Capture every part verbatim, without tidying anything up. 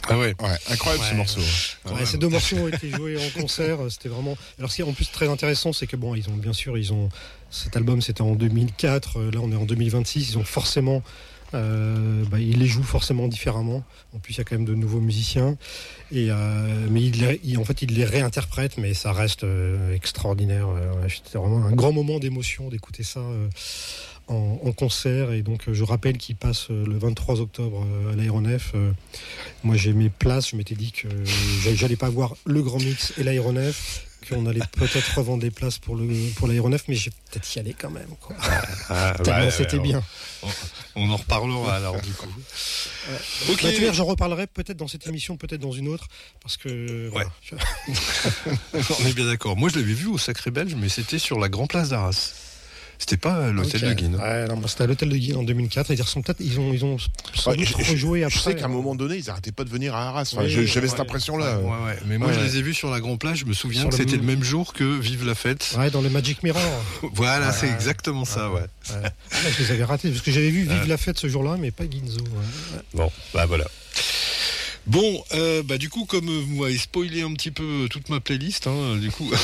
Ah ouais, ouais incroyable ouais, ce morceau. Ouais, ouais, ces deux morceaux ont été joués en concert, c'était vraiment. Alors ce qui est en plus très intéressant, c'est que bon, ils ont bien sûr, ils ont cet album, c'était en deux mille quatre, là on est en deux mille vingt-six, ils ont forcément, euh, bah, ils les jouent forcément différemment. En plus, il y a quand même de nouveaux musiciens, et euh, mais ils, les, ils, en fait, ils les réinterprètent, mais ça reste euh, extraordinaire. C'était vraiment un grand moment d'émotion d'écouter ça. Euh, En, en concert, et donc je rappelle qu'il passe le vingt-trois octobre à l'aéronef. Moi j'ai mes places, je m'étais dit que j'allais pas voir le Grand Mix et l'aéronef, qu'on allait peut-être revendre les places pour, le, pour l'aéronef, mais j'ai peut-être y aller quand même, quoi. Ah, Tellement ouais, c'était ouais, bien. On, on en reparlera alors du coup. Ouais. Ok. Bah, tu vois, j'en reparlerai peut-être dans cette émission, peut-être dans une autre, parce que. Ouais. Voilà. On est bien d'accord. Moi je l'avais vu au Sacré Belge, mais c'était sur la Grand Place d'Arras. C'était pas l'hôtel okay. de Guine. Ouais, non, bah, c'était à l'hôtel de Guine en deux mille quatre. Et ils sont peut-être, ils ont, ils ont sans ouais, doute je, rejoué après. Je sais qu'à un moment donné, ils arrêtaient pas de venir à Arras. Enfin, oui, je, j'avais ouais, cette impression-là. Ouais, ouais, ouais. Mais moi, ouais. je les ai vus sur la Grand Place. Je me souviens sur que le c'était m... le même jour que Vive la Fête. Ouais, dans le Magic Mirror. Voilà, ouais, c'est ouais, exactement ouais, ça, ouais. ouais. Ouais, je les avais ratés parce que j'avais vu Vive ouais. la Fête ce jour-là, mais pas Ginzo. Ouais. Bon, bah voilà. Bon, euh, bah du coup, comme vous m'avez spoilé un petit peu toute ma playlist, hein, du coup,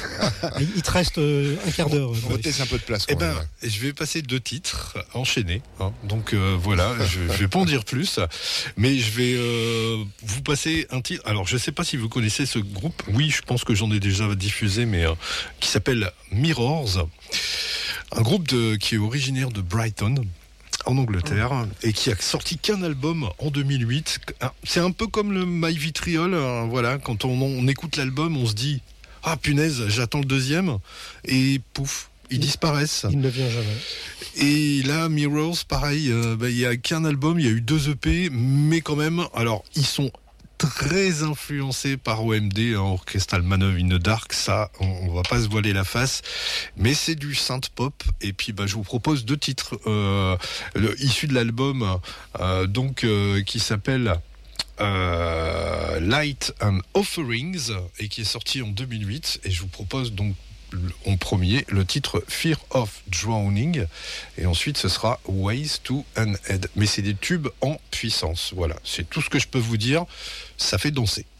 il te reste euh, un quart d'heure. On va laisser un peu de place. Eh ben, même, ouais. je vais passer deux titres enchaînés. Hein, donc euh, voilà, je, je vais pas en dire plus, mais je vais euh, vous passer un titre. Alors, je sais pas si vous connaissez ce groupe. Oui, je pense que j'en ai déjà diffusé, mais euh, qui s'appelle Mirrors, un groupe de, qui est originaire de Brighton, en Angleterre, mmh. et qui a sorti qu'un album en deux mille huit. C'est un peu comme le My Vitriol, hein, voilà, quand on, on écoute l'album, on se dit « Ah punaise, j'attends le deuxième », et pouf, ils il, disparaissent. Il ne vient jamais. Et là, Mirrors, pareil, euh, bah, il n'y a qu'un album, il y a eu deux E P, mais quand même, alors, ils sont très influencé par O M D, hein, Orchestral Manoeuvre in the Dark, ça, on, on va pas se voiler la face, mais c'est du synth pop. Et puis, bah, je vous propose deux titres euh, le, issus de l'album, euh, donc euh, qui s'appelle euh, Light and Offerings et qui est sorti en deux mille huit. Et je vous propose donc en premier le titre Fear of Drowning, et ensuite ce sera Ways to Unhead. Mais c'est des tubes en puissance. Voilà, c'est tout ce que je peux vous dire. Ça fait danser.